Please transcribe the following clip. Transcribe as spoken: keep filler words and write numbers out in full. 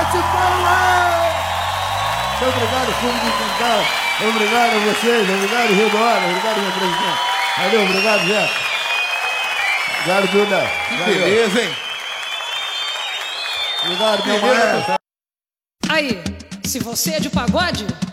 Bate palma! Muito obrigado, público de Quintal. Obrigado a vocês, obrigado, Rio do Hora, obrigado, meu presidente. Valeu, obrigado, Zé. Obrigado, Duda. Que beleza, hein? Obrigado, meu maestro. Aí, se você é de pagode,